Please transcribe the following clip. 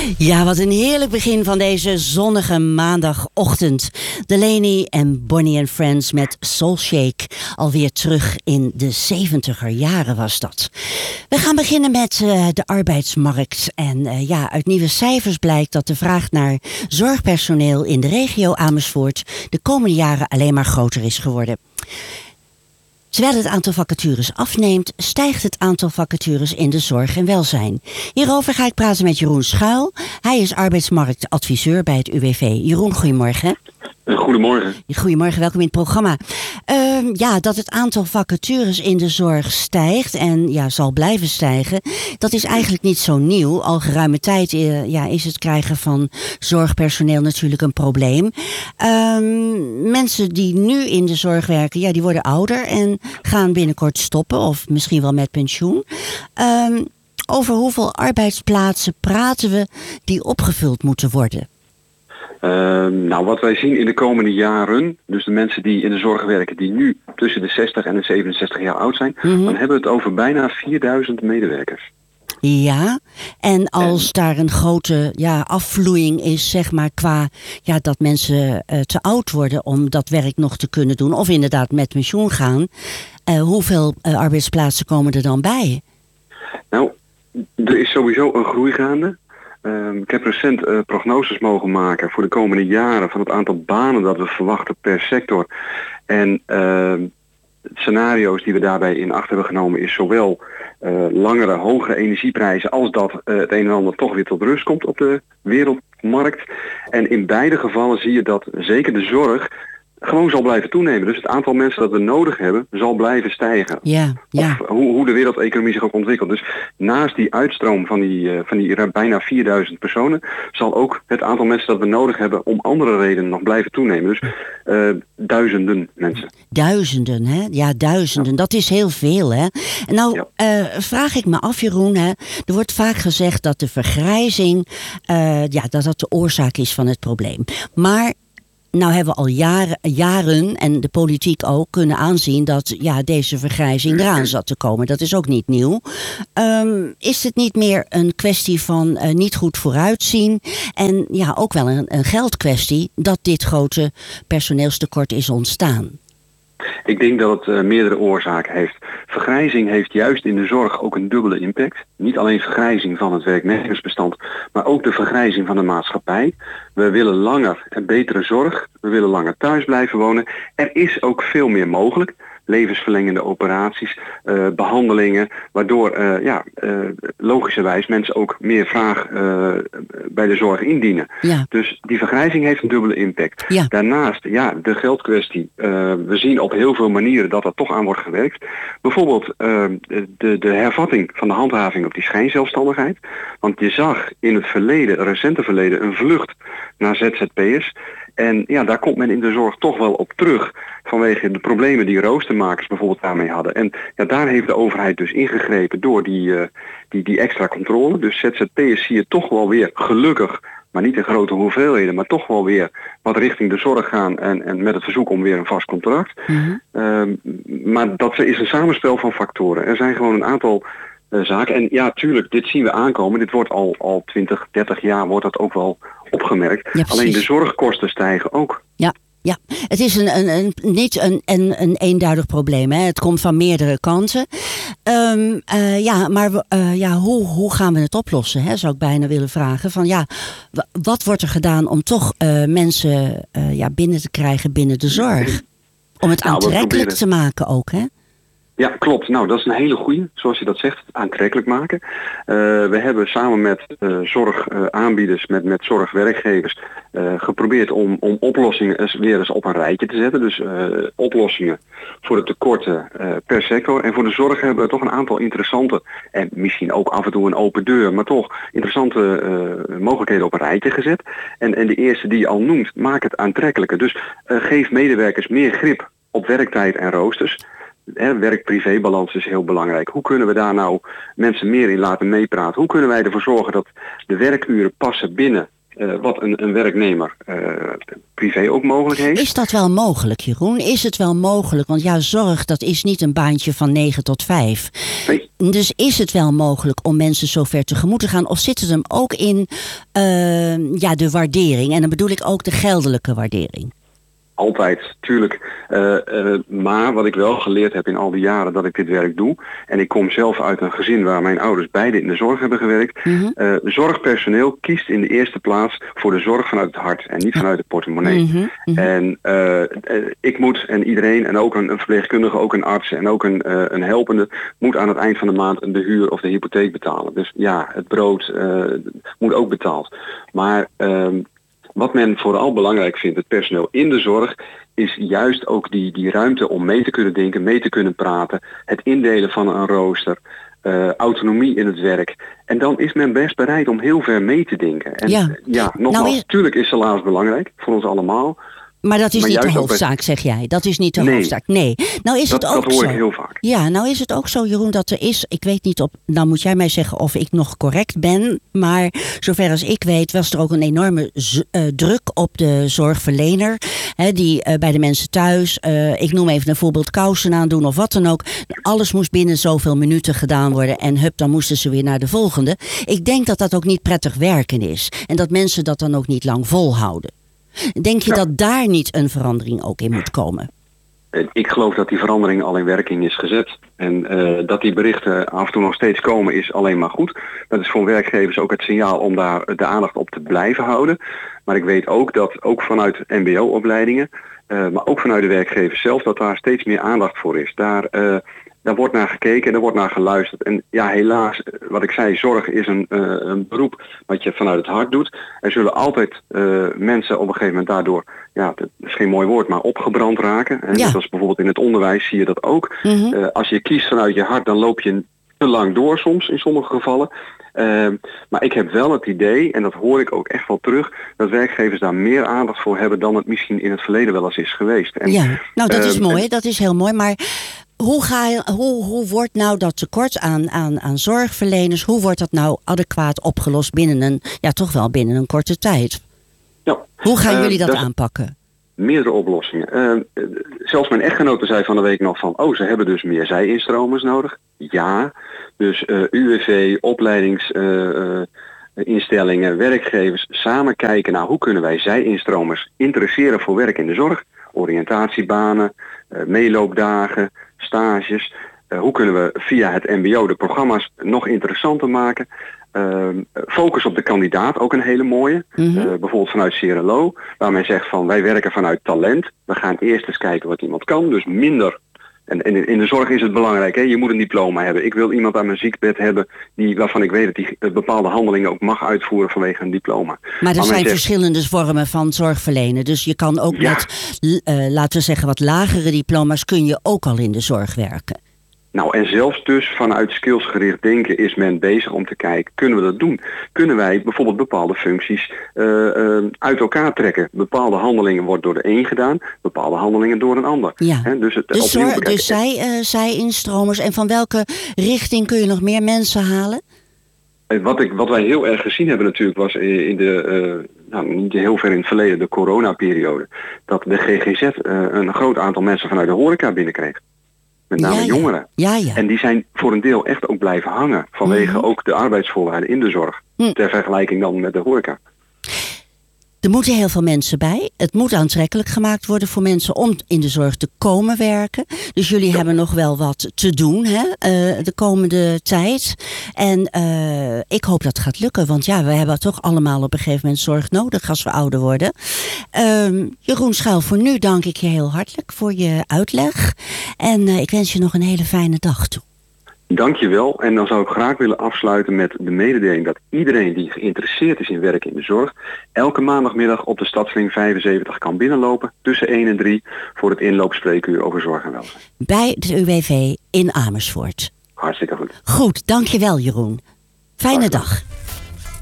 Ja, wat een heerlijk begin van deze zonnige maandagochtend. Delaney en Bonnie and Friends met Soul Shake. Alweer terug in de 70er jaren was dat. We gaan beginnen met de arbeidsmarkt. En uit nieuwe cijfers blijkt dat de vraag naar zorgpersoneel in de regio Amersfoort de komende jaren alleen maar groter is geworden. Terwijl het aantal vacatures afneemt, stijgt het aantal vacatures in de zorg en welzijn. Hierover ga ik praten met Jeroen Schuil. Hij is arbeidsmarktadviseur bij het UWV. Jeroen, goedemorgen. Goedemorgen. Goedemorgen, welkom in het programma. Dat het aantal vacatures in de zorg stijgt en zal blijven stijgen, dat is eigenlijk niet zo nieuw. Al geruime tijd is het krijgen van zorgpersoneel natuurlijk een probleem. Mensen die nu in de zorg werken, die worden ouder en gaan binnenkort stoppen of misschien wel met pensioen. Over hoeveel arbeidsplaatsen praten we die opgevuld moeten worden? Wat wij zien in de komende jaren, dus de mensen die in de zorg werken die nu tussen de 60 en de 67 jaar oud zijn, dan hebben we het over bijna 4000 medewerkers. Ja, en als daar een grote afvloeiing is, zeg maar, qua dat mensen te oud worden om dat werk nog te kunnen doen, of inderdaad met pensioen gaan, hoeveel arbeidsplaatsen komen er dan bij? Nou, er is sowieso een groei gaande. Ik heb recent prognoses mogen maken voor de komende jaren van het aantal banen dat we verwachten per sector. En scenario's die we daarbij in acht hebben genomen is zowel langere, hogere energieprijzen als dat het een en ander toch weer tot rust komt op de wereldmarkt. En in beide gevallen zie je dat zeker de zorg gewoon zal blijven toenemen. Dus het aantal mensen dat we nodig hebben zal blijven stijgen. Ja. Of hoe de wereldeconomie zich ook ontwikkelt. Dus naast die uitstroom van die bijna 4000 personen zal ook het aantal mensen dat we nodig hebben om andere redenen nog blijven toenemen. Dus duizenden mensen. Duizenden, hè? Ja, duizenden. Ja. Dat is heel veel, hè? En nou vraag ik me af, Jeroen, hè? Er wordt vaak gezegd dat de vergrijzing dat de oorzaak is van het probleem. Maar nou hebben we al jaren en de politiek ook kunnen aanzien dat deze vergrijzing eraan zat te komen. Dat is ook niet nieuw. Is het niet meer een kwestie van niet goed vooruitzien en ook wel een geldkwestie dat dit grote personeelstekort is ontstaan? Ik denk dat het meerdere oorzaken heeft. Vergrijzing heeft juist in de zorg ook een dubbele impact. Niet alleen vergrijzing van het werknemersbestand, maar ook de vergrijzing van de maatschappij. We willen langer en betere zorg. We willen langer thuis blijven wonen. Er is ook veel meer mogelijk. Levensverlengende operaties, behandelingen, waardoor logischerwijs mensen ook meer vraag bij de zorg indienen. Ja. Dus die vergrijzing heeft een dubbele impact. Ja. Daarnaast, de geldkwestie. We zien op heel veel manieren dat er toch aan wordt gewerkt. Bijvoorbeeld de hervatting van de handhaving op die schijnzelfstandigheid. Want je zag in het recente verleden, een vlucht naar ZZP'ers. En daar komt men in de zorg toch wel op terug vanwege de problemen die roostermakers bijvoorbeeld daarmee hadden. En daar heeft de overheid dus ingegrepen door die extra controle. Dus ZZP'ers zie je toch wel weer gelukkig, maar niet in grote hoeveelheden, maar toch wel weer wat richting de zorg gaan en met het verzoek om weer een vast contract. Mm-hmm. Maar dat is een samenspel van factoren. Er zijn gewoon een aantal zaken. En tuurlijk, dit zien we aankomen. Dit wordt al 20, 30 jaar wordt dat ook wel opgemerkt. Ja, alleen de zorgkosten stijgen ook. Ja, het is niet een eenduidig probleem. Hè. Het komt van meerdere kanten. Hoe gaan we het oplossen? Hè, zou ik bijna willen vragen. Wat wordt er gedaan om toch mensen binnen te krijgen binnen de zorg? Om het aantrekkelijk te maken ook, hè? Ja, klopt. Nou, dat is een hele goeie, zoals je dat zegt, aantrekkelijk maken. We hebben samen met zorgaanbieders, met zorgwerkgevers, geprobeerd om oplossingen weer eens op een rijtje te zetten. Dus oplossingen voor de tekorten per sector. En voor de zorg hebben we toch een aantal interessante, en misschien ook af en toe een open deur, maar toch interessante mogelijkheden op een rijtje gezet. En de eerste die je al noemt, maak het aantrekkelijker. Dus geef medewerkers meer grip op werktijd en roosters. Werk-privé-balans is heel belangrijk. Hoe kunnen we daar nou mensen meer in laten meepraten? Hoe kunnen wij ervoor zorgen dat de werkuren passen binnen wat een werknemer privé ook mogelijk heeft. Is dat wel mogelijk, Jeroen? Is het wel mogelijk? Want ja, zorg, dat is niet een baantje van 9 tot 5. Nee. Dus is het wel mogelijk om mensen zover tegemoet te gaan? Of zit het hem ook in de waardering? En dan bedoel ik ook de geldelijke waardering. Altijd, tuurlijk. Maar wat ik wel geleerd heb in al die jaren dat ik dit werk doe, en ik kom zelf uit een gezin waar mijn ouders beide in de zorg hebben gewerkt. Zorgpersoneel kiest in de eerste plaats voor de zorg vanuit het hart en niet vanuit de portemonnee. En ik moet, en iedereen, en ook een verpleegkundige, ook een arts en ook een helpende, moet aan het eind van de maand de huur of de hypotheek betalen. Dus ja, het brood moet ook betaald. Maar wat men vooral belangrijk vindt, het personeel in de zorg, is juist ook die ruimte om mee te kunnen denken, mee te kunnen praten, het indelen van een rooster, autonomie in het werk. En dan is men best bereid om heel ver mee te denken. En nogmaals, natuurlijk is salaris belangrijk voor ons allemaal. Maar dat is niet de hoofdzaak, zeg jij. Dat is niet de hoofdzaak. Nee. Nou is het ook dat hoor zo. Ik heel vaak. Ja, nou is het ook zo, Jeroen, dat er is. Ik weet niet nou moet jij mij zeggen of ik nog correct ben. Maar zover als ik weet, was er ook een enorme druk op de zorgverlener. Die bij de mensen thuis. Ik noem even een voorbeeld, kousen aandoen of wat dan ook. Alles moest binnen zoveel minuten gedaan worden. En hup, dan moesten ze weer naar de volgende. Ik denk dat dat ook niet prettig werken is. En dat mensen dat dan ook niet lang volhouden. Denk je dat daar niet een verandering ook in moet komen? Ik geloof dat die verandering al in werking is gezet. En dat die berichten af en toe nog steeds komen is alleen maar goed. Dat is voor werkgevers ook het signaal om daar de aandacht op te blijven houden. Maar ik weet ook dat ook vanuit mbo-opleidingen, maar ook vanuit de werkgevers zelf, dat daar steeds meer aandacht voor is. Daar wordt naar gekeken en er wordt naar geluisterd. En ja, helaas, wat ik zei, zorg is een beroep wat je vanuit het hart doet. Er zullen altijd mensen op een gegeven moment daardoor, ja, dat is geen mooi woord, maar opgebrand raken. En zoals bijvoorbeeld in het onderwijs zie je dat ook. Als je kiest vanuit je hart, dan loop je te lang door soms, in sommige gevallen. Maar ik heb wel het idee, en dat hoor ik ook echt wel terug, dat werkgevers daar meer aandacht voor hebben dan het misschien in het verleden wel eens is geweest. En, nou dat is mooi, dat is heel mooi. Maar hoe wordt nou dat tekort aan zorgverleners, hoe wordt dat nou adequaat opgelost binnen een korte tijd? Ja, hoe gaan jullie dat aanpakken? Meerdere oplossingen. Zelfs mijn echtgenote zei van de week nog van, ze hebben dus meer zij-instromers nodig. Ja, dus UWV, opleidingsinstellingen, werkgevers samen kijken naar hoe kunnen wij zij-instromers interesseren voor werk in de zorg. Oriëntatiebanen, meeloopdagen, stages. Hoe kunnen we via het mbo de programma's nog interessanter maken? Focus op de kandidaat, ook een hele mooie. Bijvoorbeeld vanuit Cerelo, waar men zegt van wij werken vanuit talent. We gaan eerst eens kijken wat iemand kan, dus minder. En in de zorg is het belangrijk, je moet een diploma hebben. Ik wil iemand aan mijn ziekbed hebben waarvan ik weet dat hij bepaalde handelingen ook mag uitvoeren vanwege een diploma. Maar er zijn verschillende vormen van zorgverlenen. Dus je kan ook met, laten we zeggen, wat lagere diploma's kun je ook al in de zorg werken. Nou, en zelfs dus vanuit skillsgericht denken is men bezig om te kijken, kunnen we dat doen? Kunnen wij bijvoorbeeld bepaalde functies uit elkaar trekken? Bepaalde handelingen worden door de een gedaan, bepaalde handelingen door een ander. Ja. Dus zij instromers. En van welke richting kun je nog meer mensen halen? Wat wij heel erg gezien hebben natuurlijk was in niet heel ver in het verleden, de coronaperiode, dat de GGZ een groot aantal mensen vanuit de horeca binnenkreeg. Met name jongeren. Ja. En die zijn voor een deel echt ook blijven hangen. Vanwege ook de arbeidsvoorwaarden in de zorg. Ter vergelijking dan met de horeca. Er moeten heel veel mensen bij. Het moet aantrekkelijk gemaakt worden voor mensen om in de zorg te komen werken. Dus jullie hebben nog wel wat te doen de komende tijd. En ik hoop dat het gaat lukken. Want we hebben toch allemaal op een gegeven moment zorg nodig als we ouder worden. Jeroen Schuil, voor nu dank ik je heel hartelijk voor je uitleg. En ik wens je nog een hele fijne dag toe. Dankjewel. En dan zou ik graag willen afsluiten met de mededeling dat iedereen die geïnteresseerd is in werken in de zorg elke maandagmiddag op de Stadsling 75 kan binnenlopen tussen 1 en 3 voor het inloopspreekuur over zorg en welzijn. Bij de UWV in Amersfoort. Hartstikke goed. Goed, dankjewel Jeroen. Fijne dag.